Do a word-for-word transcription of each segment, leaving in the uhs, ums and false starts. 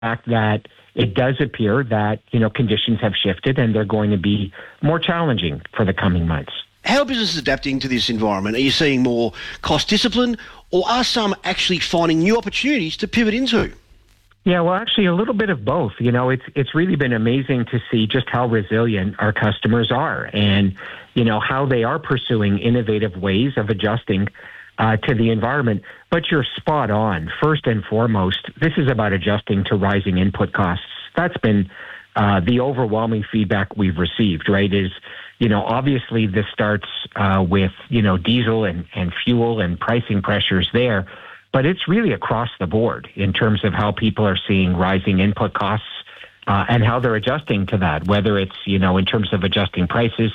fact that it does appear that, you know, conditions have shifted and they're going to be more challenging for the coming months. How are businesses adapting to this environment? Are you seeing more cost discipline, or are some actually finding new opportunities to pivot into? Yeah, well, actually, a little bit of both. You know, it's it's really been amazing to see just how resilient our customers are, and you know how they are pursuing innovative ways of adjusting uh, to the environment. But you're spot on. First and foremost, this is about adjusting to rising input costs. That's been uh, the overwhelming feedback we've received. Right? Is you know obviously this starts uh, with you know diesel and and fuel and pricing pressures there. But it's really across the board in terms of how people are seeing rising input costs uh, and how they're adjusting to that, whether it's, you know, in terms of adjusting prices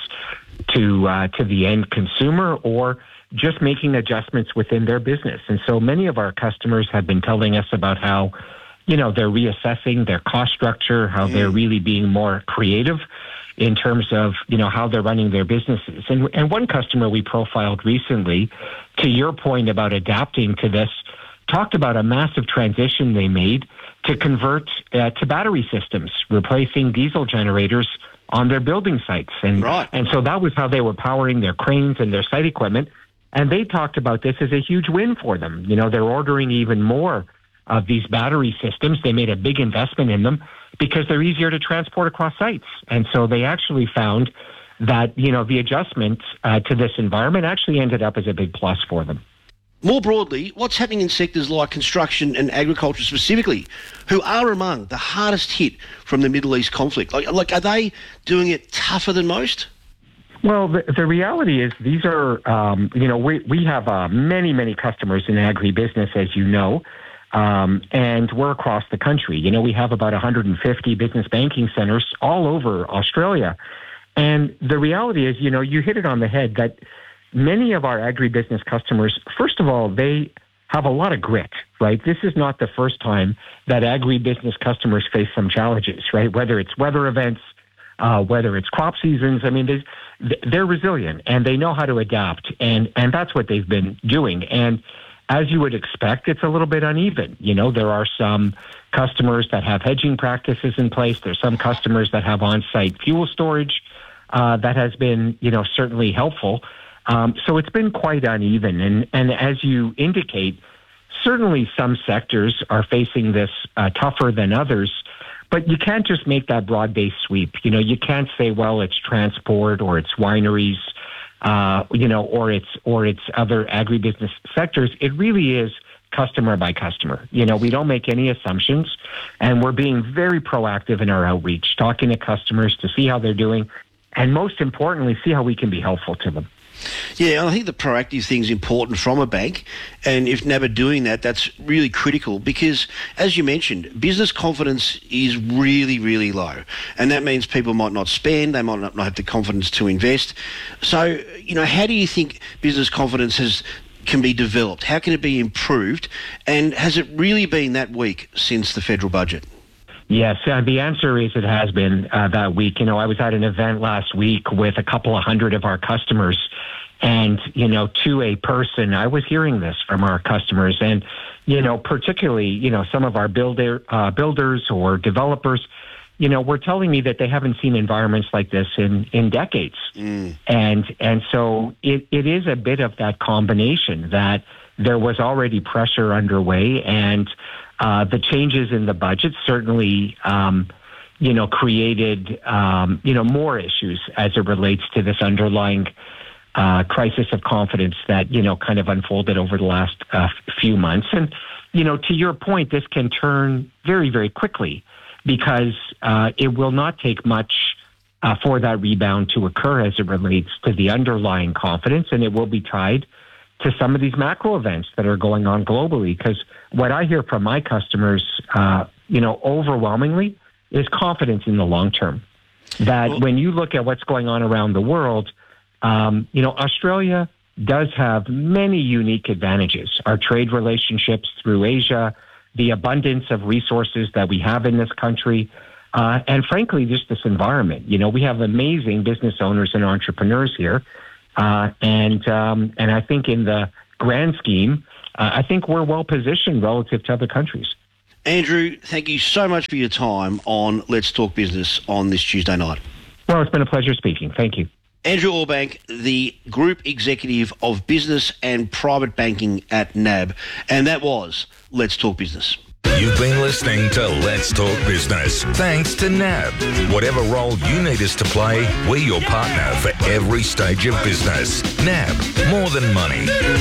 to uh, to the end consumer or just making adjustments within their business. And so many of our customers have been telling us about how, you know, they're reassessing their cost structure, how mm. they're really being more creative in terms of, you know, how they're running their businesses. And, and one customer we profiled recently, to your point about adapting to this, talked about a massive transition they made to convert uh, to battery systems, replacing diesel generators on their building sites. And, right. and so that was how they were powering their cranes and their site equipment. And they talked about this as a huge win for them. You know, they're ordering even more of these battery systems. They made a big investment in them because they're easier to transport across sites. And so they actually found that, you know, the adjustment uh, to this environment actually ended up as a big plus for them. More broadly, what's happening in sectors like construction and agriculture specifically, who are among the hardest hit from the Middle East conflict? Like, like are they doing it tougher than most? Well, the, the reality is these are, um, you know, we, we have uh, many, many customers in agribusiness, as you know, um, and we're across the country. You know, we have about one hundred fifty business banking centers all over Australia. And the reality is, you know, you hit it on the head that many of our agribusiness customers, first of all, they have a lot of grit, right? This is not the first time that agribusiness customers face some challenges, right? Whether it's weather events, uh, whether it's crop seasons. I mean, they're resilient and they know how to adapt. And, and that's what they've been doing. And as you would expect, it's a little bit uneven. You know, there are some customers that have hedging practices in place. There's some customers that have on-site fuel storage uh, that has been, you know, certainly helpful. Um, so it's been quite uneven. And, and as you indicate, certainly some sectors are facing this uh, tougher than others, but you can't just make that broad-based sweep. You know, you can't say, well, it's transport or it's wineries, uh, you know, or it's or it's other agribusiness sectors. It really is customer by customer. You know, we don't make any assumptions, and we're being very proactive in our outreach, talking to customers to see how they're doing, and most importantly, see how we can be helpful to them. Yeah, I think the proactive thing is important from a bank, and if N A B are doing that, that's really critical because, as you mentioned, business confidence is really, really low, and that means people might not spend, they might not have the confidence to invest. So, you know, how do you think business confidence has can be developed? How can it be improved? And has it really been that weak since the federal budget? Yes, uh, the answer is it has been uh, that week. You know, I was at an event last week with a couple of hundred of our customers, and, you know, to a person, I was hearing this from our customers, and, you know, particularly, you know, some of our builder uh, builders or developers, you know, were telling me that they haven't seen environments like this in, in decades. Mm. And and so it, it is a bit of that combination that there was already pressure underway, and Uh, the changes in the budget certainly, um, you know, created, um, you know, more issues as it relates to this underlying uh, crisis of confidence that, you know, kind of unfolded over the last uh, few months. And, you know, to your point, this can turn very, very quickly because uh, it will not take much uh, for that rebound to occur as it relates to the underlying confidence, and it will be tied to some of these macro events that are going on globally. Because what I hear from my customers, uh, you know, overwhelmingly is confidence in the long term. That well, when you look at what's going on around the world, um, you know, Australia does have many unique advantages. Our trade relationships through Asia, the abundance of resources that we have in this country, uh, and frankly, just this environment. You know, we have amazing business owners and entrepreneurs here. Uh, and um, and I think in the grand scheme, uh, I think we're well positioned relative to other countries. Andrew, thank you so much for your time on Let's Talk Business on this Tuesday night. Well, it's been a pleasure speaking. Thank you. Andrew Allbank, the Group Executive of Business and Private Banking at N A B. And that was Let's Talk Business. You've been listening to Let's Talk Business. Thanks to N A B. Whatever role you need us to play, we're your partner for every stage of business. N A B, more than money.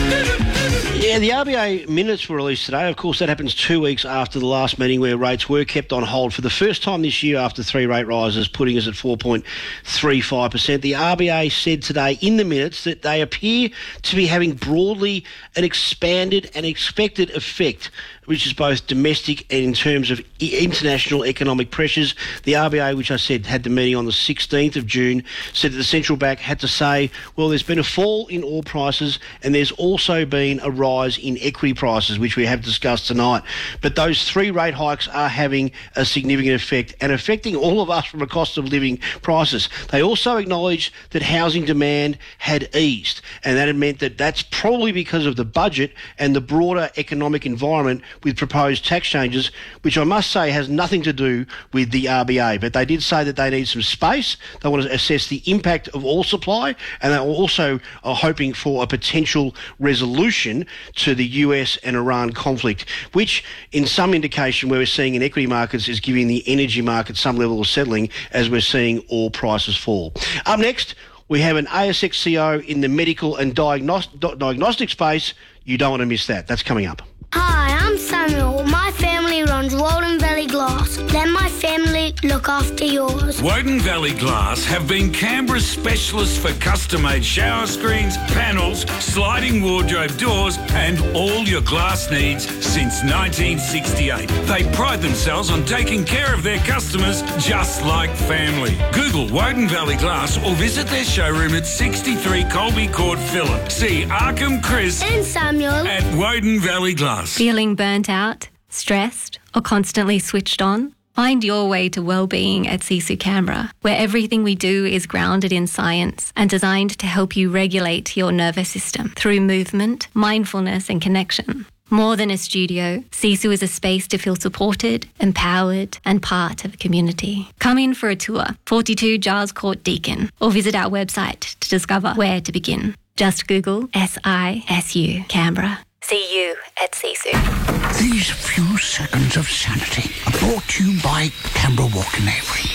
Yeah, the R B A minutes were released today. Of course, that happens two weeks after the last meeting where rates were kept on hold for the first time this year after three rate rises, putting us at four point three five percent. The R B A said today in the minutes that they appear to be having broadly an expanded and expected effect, which is both domestic and in terms of international economic pressures. The R B A, which I said had the meeting on the sixteenth of June, said that the central bank had to say, well, there's been a fall in oil prices and there's also been a rise in equity prices, which we have discussed tonight. But those three rate hikes are having a significant effect and affecting all of us from a cost of living prices. They also acknowledged that housing demand had eased, and that had meant that that's probably because of the budget and the broader economic environment with proposed tax changes, which I must say has nothing to do with the R B A. But they did say that they need some space. They want to assess the impact of oil supply, and they also are hoping for a potential resolution to the U S and Iran conflict, which in some indication where we're seeing in equity markets is giving the energy market some level of settling as we're seeing oil prices fall. Up next, we have an A S X C O in the medical and diagnos- diagnostic space. You don't want to miss that. That's coming up. Hi, I'm Samuel. My family runs Woden Valley Glass. Let my family look after yours. Woden Valley Glass have been Canberra's specialists for custom-made shower screens, panels, sliding wardrobe doors and all your glass needs since nineteen sixty-eight. They pride themselves on taking care of their customers just like family. Google Woden Valley Glass or visit their showroom at sixty-three Colby Court, Phillip. See Arkham Chris And Samuel at Woden Valley Glass. Feeling burnt out, stressed, or constantly switched on? Find your way to well-being at Sisu Canberra, where everything we do is grounded in science and designed to help you regulate your nervous system through movement, mindfulness, and connection. More than a studio, Sisu is a space to feel supported, empowered, and part of a community. Come in for a tour, forty-two Giles Court, Deakin, or visit our website to discover where to begin. Just Google S I S U Canberra. See you at Sisu. These few seconds of sanity are brought to you by Canberra Walk in Avery.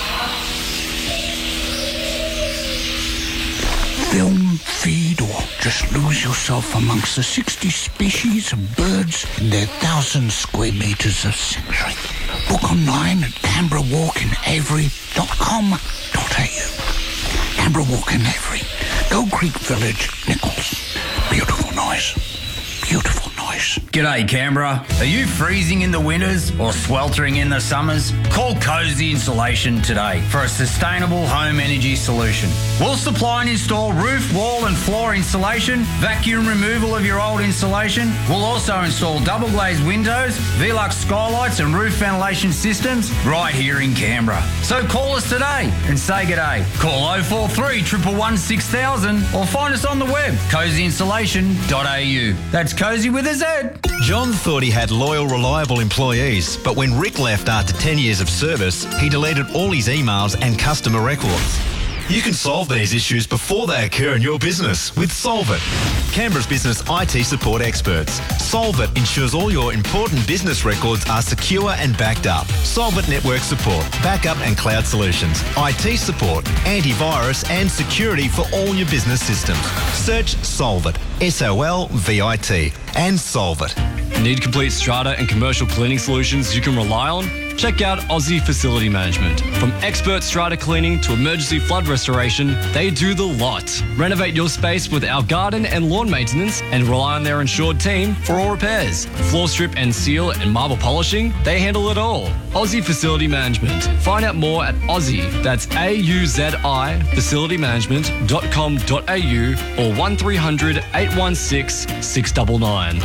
Film, feed, or just lose yourself amongst the sixty species of birds in their thousand square metres of sanctuary. Book online at canberra walk in avery dot com dot a u. Canberra Walk in Avery, Gold Creek Village, Nichols. Beautiful noise. Beautiful noise. G'day Canberra. Are you freezing in the winters or sweltering in the summers? Call Cozy Insulation today for a sustainable home energy solution. We'll supply and install roof, wall and floor insulation, vacuum removal of your old insulation. We'll also install double glazed windows, Velux skylights and roof ventilation systems right here in Canberra. So call us today and say g'day. Call oh four three, one one one, six thousand or find us on the web, cozy insulation dot a u. That's Cozy with a Z. John thought he had loyal, reliable employees, but when Rick left after ten years of service, he deleted all his emails and customer records. You can solve these issues before they occur in your business with Solvit, Canberra's business I T support experts. Solvit ensures all your important business records are secure and backed up. Solvit network support, backup and cloud solutions, I T support, antivirus and security for all your business systems. Search Solvit, S O L V I T, and Solvit. Need complete strata and commercial cleaning solutions you can rely on? Check out Aussie Facility Management. From expert strata cleaning to emergency flood restoration, they do the lot. Renovate your space with our garden and lawn maintenance and rely on their insured team for all repairs. Floor strip and seal and marble polishing, they handle it all. Aussie Facility Management. Find out more at Aussie, that's A U Z I, facility management dot com dot a u or one three hundred, eight one six, six nine nine.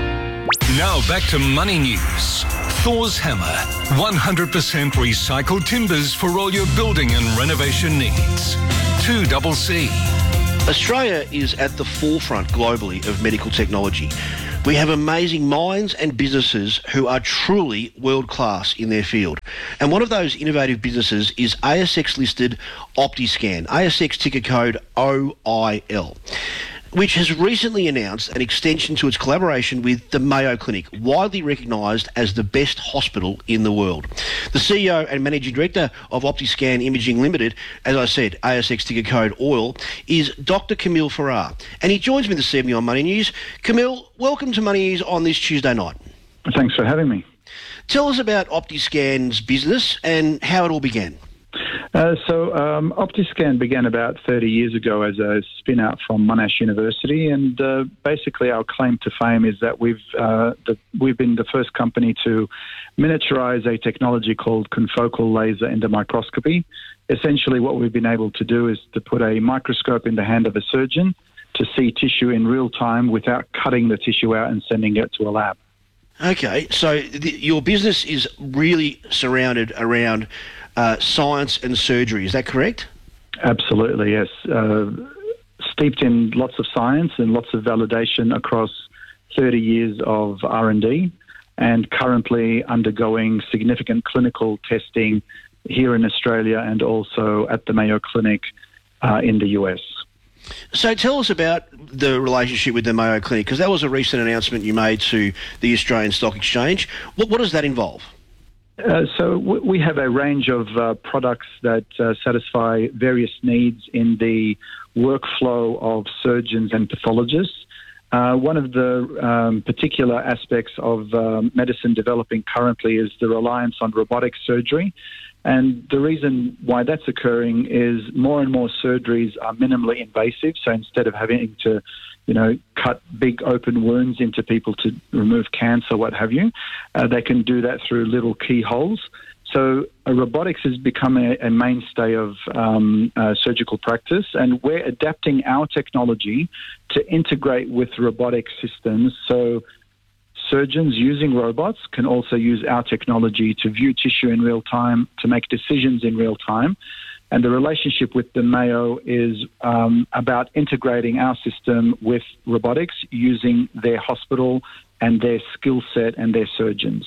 Now back to Money News. Thor's Hammer. one hundred percent recycled timbers for all your building and renovation needs. two C C. Australia is at the forefront globally of medical technology. We have amazing minds and businesses who are truly world-class in their field. And one of those innovative businesses is A S X-listed Optiscan, A S X ticker code O I L, which has recently announced an extension to its collaboration with the Mayo Clinic, widely recognised as the best hospital in the world. The C E O and Managing Director of Optiscan Imaging Limited, as I said, A S X ticker code O I L, is Doctor Camille Farrar, and he joins me this evening on Money News. Camille, welcome to Money News on this Tuesday night. Thanks for having me. Tell us about Optiscan's business and how it all began. Uh, so um, Optiscan began about thirty years ago as a spin-out from Monash University, and uh, basically our claim to fame is that we've uh, the, we've been the first company to miniaturize a technology called confocal laser endomicroscopy. Essentially what we've been able to do is to put a microscope in the hand of a surgeon to see tissue in real time without cutting the tissue out and sending it to a lab. Okay, so the, your business is really surrounded around uh, science and surgery, is that correct? Absolutely, yes. Uh, steeped in lots of science and lots of validation across thirty years of R and D, and currently undergoing significant clinical testing here in Australia and also at the Mayo Clinic uh, in the U S. So tell us about the relationship with the Mayo Clinic, because that was a recent announcement you made to the Australian Stock Exchange. What, what does that involve? Uh, so w- we have a range of uh, products that uh, satisfy various needs in the workflow of surgeons and pathologists. Uh, one of the um, particular aspects of um, medicine developing currently is the reliance on robotic surgery. And the reason why that's occurring is more and more surgeries are minimally invasive. So instead of having to, you know, cut big open wounds into people to remove cancer, what have you, uh, they can do that through little keyholes. So uh, robotics has become a, a mainstay of um, uh, surgical practice, and we're adapting our technology to integrate with robotic systems. So surgeons using robots can also use our technology to view tissue in real time, to make decisions in real time. And the relationship with the Mayo is um, about integrating our system with robotics using their hospital and their skill set and their surgeons.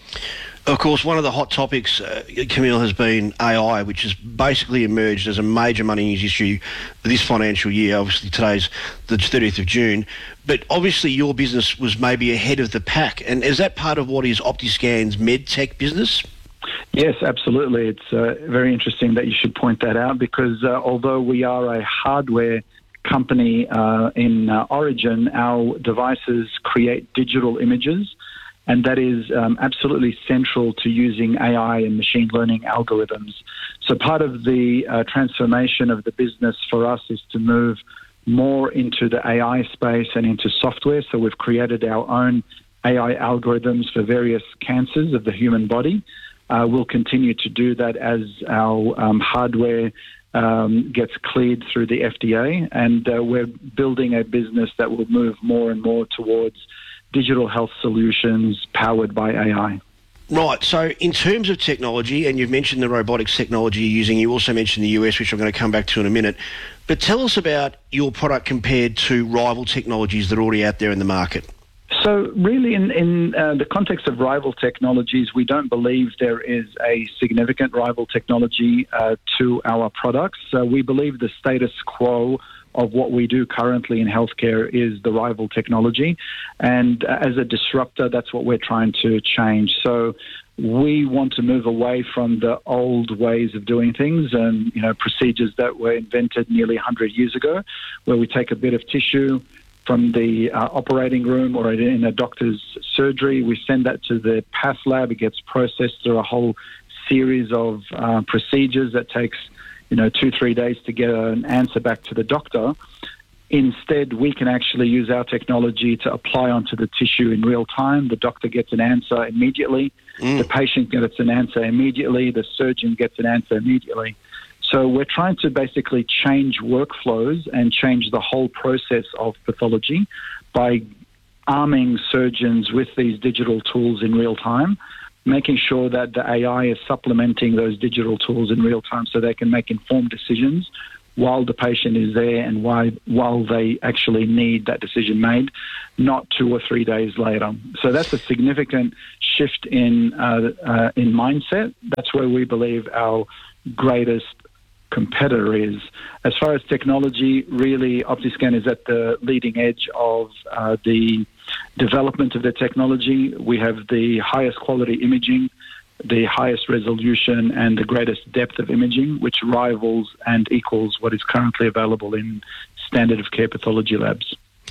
Of course, one of the hot topics, uh, Camille, has been A I, which has basically emerged as a major money news issue this financial year. Obviously, today's the thirtieth of June. But obviously, your business was maybe ahead of the pack. And is that part of what is Optiscan's medtech business? Yes, absolutely. It's uh, very interesting that you should point that out, because uh, although we are a hardware company uh, in uh, origin, our devices create digital images. And that is um, absolutely central to using A I and machine learning algorithms. So part of the uh, transformation of the business for us is to move more into the A I space and into software. So we've created our own A I algorithms for various cancers of the human body. Uh, we'll continue to do that as our um, hardware um, gets cleared through the F D A. And uh, we're building a business that will move more and more towards digital health solutions powered by A I. Right, so in terms of technology, and you've mentioned the robotics technology you're using, you also mentioned the U S, which I'm going to come back to in a minute, but tell us about your product compared to rival technologies that are already out there in the market. So really in, in uh, the context of rival technologies, we don't believe there is a significant rival technology uh, to our products. So we believe the status quo of what we do currently in healthcare is the rival technology. And as a disruptor, that's what we're trying to change. So we want to move away from the old ways of doing things and, you know, procedures that were invented nearly one hundred years ago, where we take a bit of tissue from the uh, operating room or in a doctor's surgery, we send that to the path lab, it gets processed through a whole series of uh, procedures that takes you know, two, three days to get an answer back to the doctor. Instead, we can actually use our technology to apply onto the tissue in real time. The doctor gets an answer immediately. Mm. The patient gets an answer immediately. The surgeon gets an answer immediately. So we're trying to basically change workflows and change the whole process of pathology by arming surgeons with these digital tools in real time, making sure that the A I is supplementing those digital tools in real time so they can make informed decisions while the patient is there and why, while they actually need that decision made, not two or three days later. So that's a significant shift in uh, uh, in mindset. That's where we believe our greatest competitor is. As far as technology, really, Optiscan is at the leading edge of uh, the development of the technology. We have the highest quality imaging, the highest resolution, and the greatest depth of imaging, which rivals and equals what is currently available in standard of care pathology labs.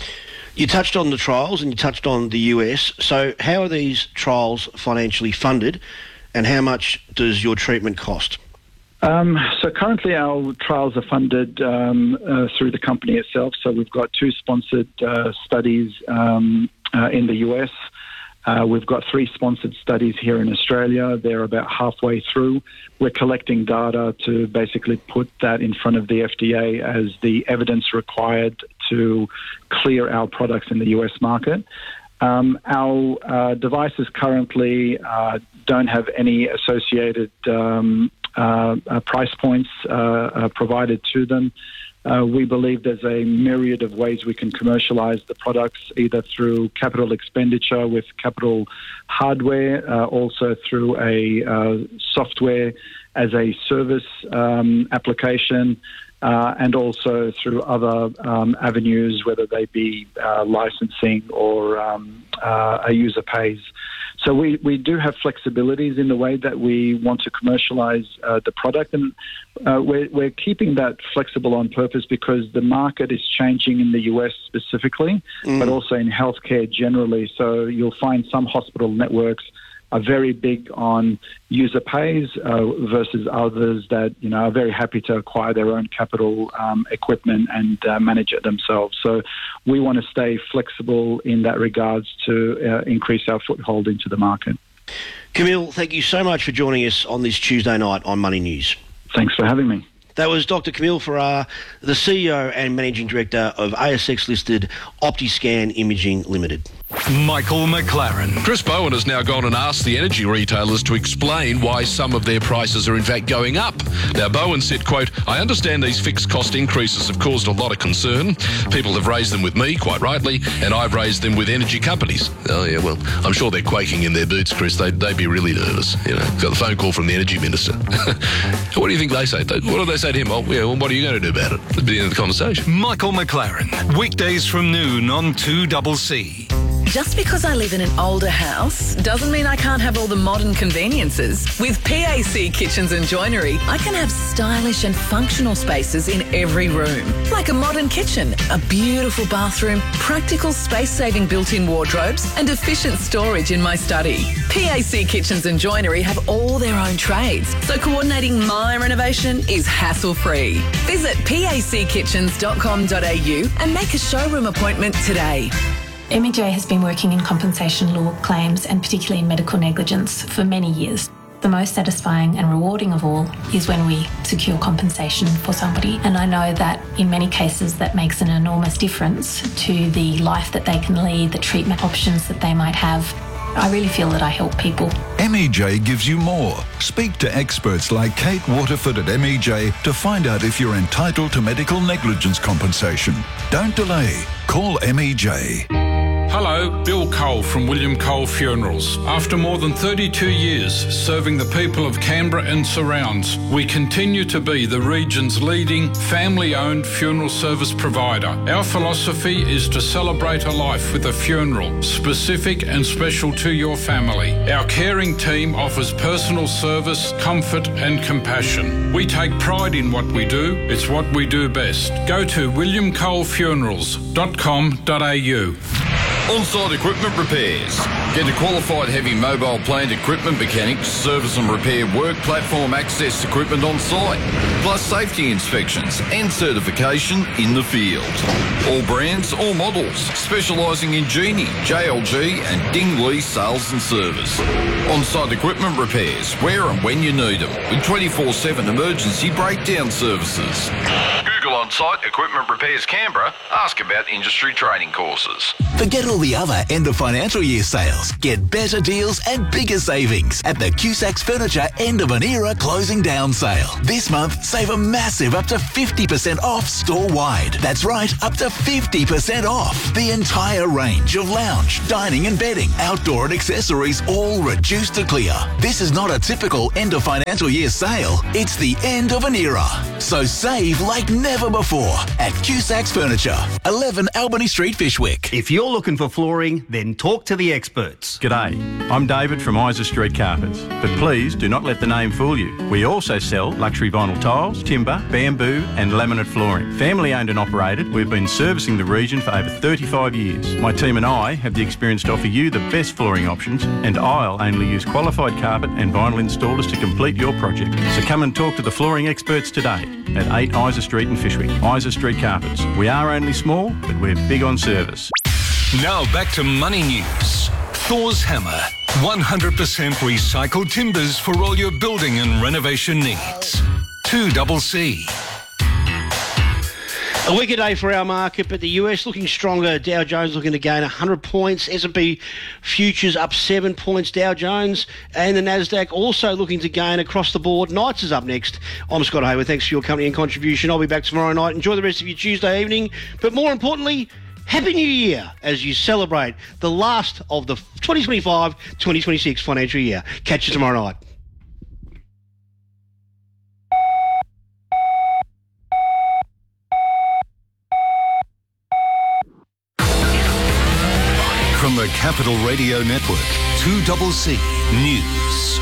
You touched on the trials and you touched on the U S. So how are these trials financially funded, and how much does your treatment cost? Um, so currently our trials are funded um, uh, through the company itself. So we've got two sponsored uh, studies um, uh, in the U S. Uh, we've got three sponsored studies here in Australia. They're about halfway through. We're collecting data to basically put that in front of the F D A as the evidence required to clear our products in the U S market. Um, our uh, devices currently uh, don't have any associated um, uh, uh, price points uh, uh, provided to them. Uh, we believe there's a myriad of ways we can commercialize the products, either through capital expenditure with capital hardware, uh, also through a uh, software as a service um, application, uh, and also through other um, avenues, whether they be uh, licensing or um, uh, a user pays. So we, we do have flexibilities in the way that we want to commercialize uh, the product, and uh, we're, we're keeping that flexible on purpose because the market is changing in the U S specifically, mm. but also in healthcare generally. So you'll find some hospital networks are very big on user pays uh, versus others that, you know, are very happy to acquire their own capital um, equipment and uh, manage it themselves. So we want to stay flexible in that regards to uh, increase our foothold into the market. Camille, thank you so much for joining us on this Tuesday night on Money News. Thanks for having me. That was Doctor Camille Farrar, the C E O and Managing Director of A S X-listed Optiscan Imaging Limited. Michael McLaren. Chris Bowen has now gone and asked the energy retailers to explain why some of their prices are in fact going up. Now, Bowen said, quote, I understand these fixed cost increases have caused a lot of concern. People have raised them with me, quite rightly, and I've raised them with energy companies. Oh, yeah, well, I'm sure they're quaking in their boots, Chris. They'd, they'd be really nervous. You know, got the phone call from the energy minister. What do you think they say? What do they say to him? Oh, yeah, well, what are you going to do about it? At the end of the conversation. Michael McLaren. Weekdays from noon on two C C. Just because I live in an older house doesn't mean I can't have all the modern conveniences. With P A C Kitchens and Joinery, I can have stylish and functional spaces in every room. Like a modern kitchen, a beautiful bathroom, practical space-saving built-in wardrobes, and efficient storage in my study. P A C Kitchens and Joinery have all their own trades, so coordinating my renovation is hassle-free. Visit p a c kitchens dot com dot a u and make a showroom appointment today. M E J has been working in compensation law claims and particularly in medical negligence for many years. The most satisfying and rewarding of all is when we secure compensation for somebody. And I know that in many cases that makes an enormous difference to the life that they can lead, the treatment options that they might have. I really feel that I help people. M E J gives you more. Speak to experts like Kate Waterford at M E J to find out if you're entitled to medical negligence compensation. Don't delay. Call M E J. Hello, Bill Cole from William Cole Funerals. After more than thirty-two years serving the people of Canberra and surrounds, we continue to be the region's leading family-owned funeral service provider. Our philosophy is to celebrate a life with a funeral, specific and special to your family. Our caring team offers personal service, comfort and compassion. We take pride in what we do. It's what we do best. Go to william cole funerals dot com dot a u. On-site equipment repairs. Get a qualified heavy mobile plant equipment mechanic to service and repair work platform access equipment on site, plus safety inspections and certification in the field. All brands, all models, specialising in Genie, J L G and Dingley sales and service. On-site equipment repairs where and when you need them with twenty-four seven emergency breakdown services. Google On-Site Equipment Repairs Canberra, ask about industry training courses. Forget all the other end of financial year sales. Get better deals and bigger savings at the Cusacks Furniture End of an Era Closing Down Sale. This month, save a massive up to fifty percent off store-wide. That's right, up to fifty percent off. The entire range of lounge, dining and bedding, outdoor and accessories, all reduced to clear. This is not a typical end of financial year sale. It's the end of an era. So save like never before at Cusacks Furniture, eleven Albany Street, Fishwick. If you're looking for flooring, then talk to the experts. G'day, I'm David from Isa Street Carpets, but please do not let the name fool you. We also sell luxury vinyl tiles, timber, bamboo and laminate flooring. Family owned and operated, we've been servicing the region for over thirty-five years. My team and I have the experience to offer you the best flooring options, and I'll only use qualified carpet and vinyl installers to complete your project. So come and talk to the flooring experts today at eight Isa Street in Fishwick. Isa Street Carpets. We are only small, but we're big on service. Now back to Money News. Thor's Hammer. one hundred percent recycled timbers for all your building and renovation needs. two C C. A weaker day for our market, but the U S looking stronger. Dow Jones looking to gain one hundred points. S and P futures up seven points. Dow Jones and the Nasdaq also looking to gain across the board. Knights is up next. I'm Scott Hayward. Thanks for your company and contribution. I'll be back tomorrow night. Enjoy the rest of your Tuesday evening. But more importantly, Happy New Year as you celebrate the last of the twenty twenty-five twenty twenty-six financial year. Catch you tomorrow night. From the Capital Radio Network, two C C News.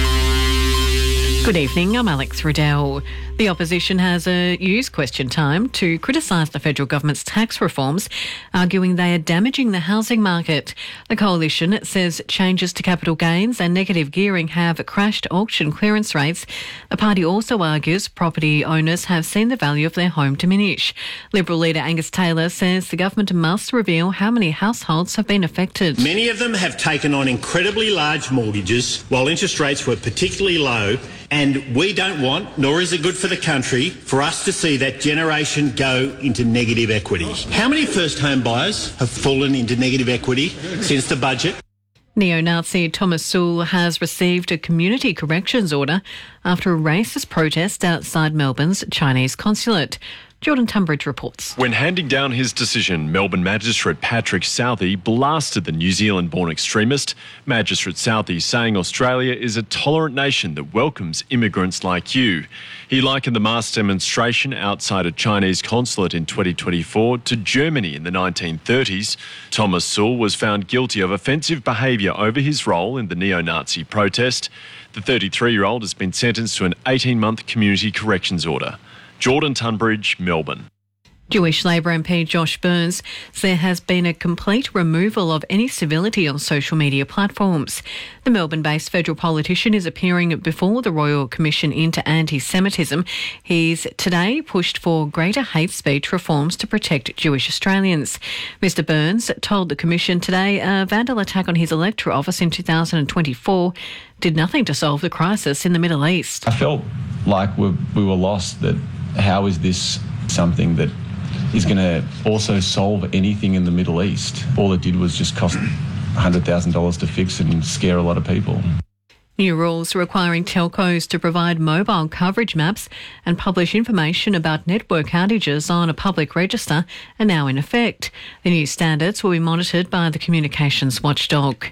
Good evening, I'm Alex Riddell. The opposition has uh, used question time to criticise the federal government's tax reforms, arguing they are damaging the housing market. The coalition says changes to capital gains and negative gearing have crashed auction clearance rates. The party also argues property owners have seen the value of their home diminish. Liberal leader Angus Taylor says the government must reveal how many households have been affected. Many of them have taken on incredibly large mortgages while interest rates were particularly low, and we don't want, nor is it good for the country, for us to see that generation go into negative equity. How many first home buyers have fallen into negative equity since the budget? Neo-Nazi Thomas Sewell has received a community corrections order after a racist protest outside Melbourne's Chinese consulate. Jordan Tunbridge reports. When handing down his decision, Melbourne Magistrate Patrick Southey blasted the New Zealand-born extremist. Magistrate Southey saying Australia is a tolerant nation that welcomes immigrants like you. He likened the mass demonstration outside a Chinese consulate in twenty twenty-four to Germany in the nineteen thirties. Thomas Sewell was found guilty of offensive behaviour over his role in the neo-Nazi protest. The thirty-three-year-old has been sentenced to an eighteen-month community corrections order. Jordan Tunbridge, Melbourne. Jewish Labor M P Josh Burns says there has been a complete removal of any civility on social media platforms. The Melbourne-based federal politician is appearing before the Royal Commission into Anti-Semitism. He's today pushed for greater hate speech reforms to protect Jewish Australians. Mister Burns told the Commission today a vandal attack on his electorate office in two thousand twenty-four did nothing to solve the crisis in the Middle East. I felt like we, we were lost, that how is this something that is going to also solve anything in the Middle East? All it did was just cost one hundred thousand dollars to fix and scare a lot of people. New rules requiring telcos to provide mobile coverage maps and publish information about network outages on a public register are now in effect. The new standards will be monitored by the communications watchdog.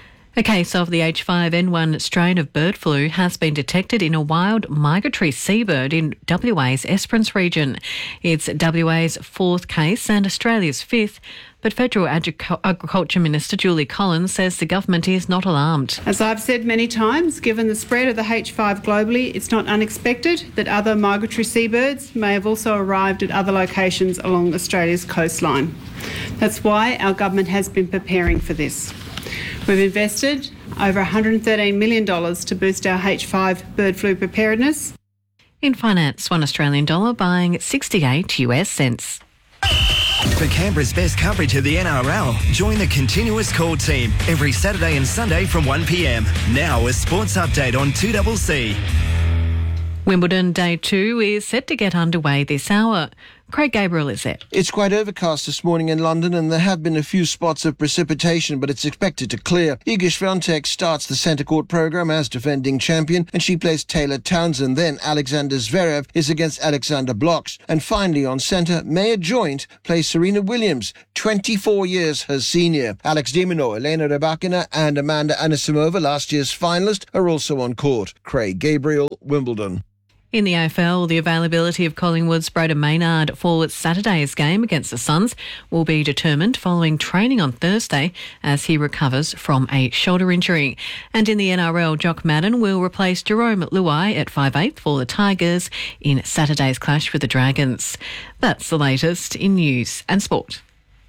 A case of the H five N one strain of bird flu has been detected in a wild migratory seabird in W A's Esperance region. It's W A's fourth case and Australia's fifth, but Federal Agriculture Minister Julie Collins says the government is not alarmed. As I've said many times, given the spread of the H five globally, it's not unexpected that other migratory seabirds may have also arrived at other locations along Australia's coastline. That's why our government has been preparing for this. We've invested over one hundred thirteen million dollars to boost our H five bird flu preparedness. In finance, one Australian dollar buying sixty-eight US cents. For Canberra's best coverage of the N R L, join the Continuous Call team every Saturday and Sunday from one p m. Now a sports update on two C C. Wimbledon Day two is set to get underway this hour. Craig Gabriel is there. It's quite overcast this morning in London and there have been a few spots of precipitation, but it's expected to clear. Iga Swiatek starts the centre court programme as defending champion and she plays Taylor Townsend. Then Alexander Zverev is against Alexander Blocks. And finally on centre, Maya Joint plays Serena Williams, twenty-four years her senior. Alex de Minaur, Elena Rybakina and Amanda Anisimova, last year's finalist, are also on court. Craig Gabriel, Wimbledon. In the A F L, the availability of Collingwood's Braden Maynard for Saturday's game against the Suns will be determined following training on Thursday as he recovers from a shoulder injury. And in the N R L, Jock Madden will replace Jerome Luai at five eighth for the Tigers in Saturday's clash with the Dragons. That's the latest in news and sport.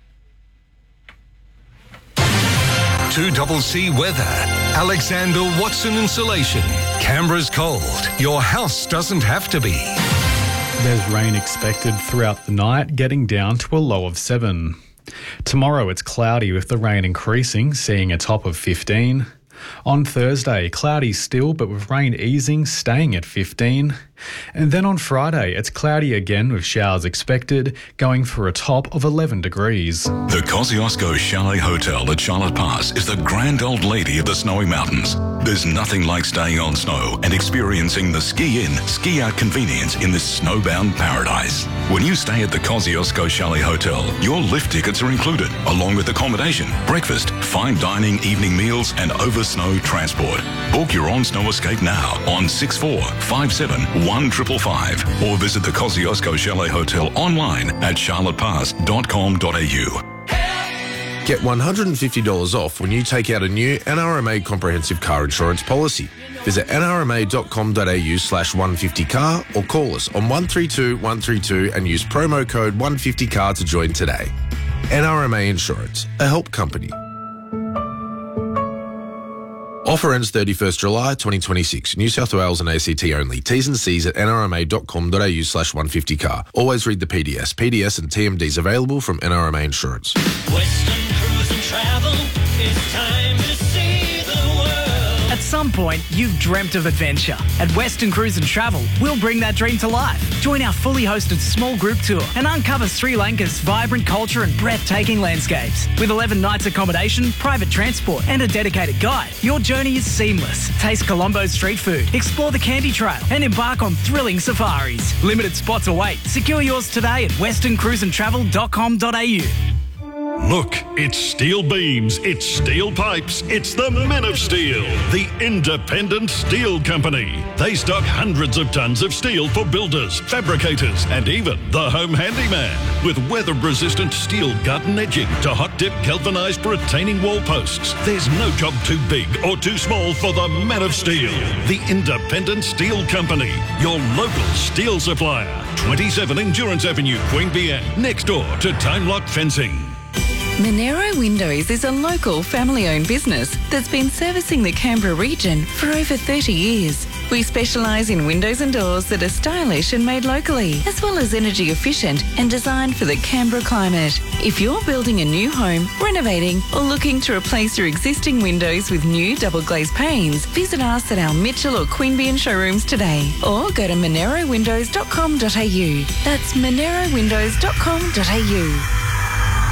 two C C weather. Alexander Watson Insulation. Canberra's cold. Your house doesn't have to be. There's rain expected throughout the night, getting down to a low of seven. Tomorrow it's cloudy with the rain increasing, seeing a top of fifteen. On Thursday, cloudy still, but with rain easing, staying at fifteen. And then on Friday, it's cloudy again with showers expected, going for a top of eleven degrees. The Kosciuszko Chalet Hotel at Charlotte Pass is the grand old lady of the snowy mountains. There's nothing like staying on snow and experiencing the ski-in, ski-out convenience in this snowbound paradise. When you stay at the Kosciuszko Chalet Hotel, your lift tickets are included, along with accommodation, breakfast, fine dining, evening meals, and over-snow transport. Book your on-snow escape now on six four five seven one five five five or visit the Kosciuszko Chalet Hotel online at charlotte pass dot com dot a u. Get one hundred fifty dollars off when you take out a new N R M A comprehensive car insurance policy. Visit n r m a dot com dot a u slash one fifty car or call us on one three two one three two and use promo code one fifty car to join today. N R M A Insurance, a help company. Offer ends thirty-first July twenty twenty-six. New South Wales and A C T only. T's and C's at n r m a dot com dot a u slash one fifty car. Always read the P D S. P D S and T M Ds available from N R M A Insurance. Western Cruise and Travel, it's time to see the world. At some point, you've dreamt of adventure. At Western Cruise and Travel, we'll bring that dream to life. Join our fully hosted small group tour and uncover Sri Lanka's vibrant culture and breathtaking landscapes. With eleven nights accommodation, private transport and a dedicated guide, your journey is seamless. Taste Colombo's street food, explore the Candy Trail and embark on thrilling safaris. Limited spots await. Secure yours today at western cruise and travel dot com dot a u. Look, it's steel beams, it's steel pipes, it's the Men of Steel, the independent steel company. They stock hundreds of tons of steel for builders, fabricators, and even the home handyman. With weather-resistant steel garden edging to hot-dip galvanized retaining wall posts, there's no job too big or too small for the Men of Steel, the independent steel company, your local steel supplier. twenty-seven Endurance Avenue, Queanbeyan, next door to Time Lock Fencing. Monero Windows is a local family-owned business that's been servicing the Canberra region for over thirty years. We specialise in windows and doors that are stylish and made locally, as well as energy efficient and designed for the Canberra climate. If you're building a new home, renovating or looking to replace your existing windows with new double glazed panes, visit us at our Mitchell or Queanbeyan showrooms today or go to monero windows dot com dot a u. That's monero windows dot com dot a u.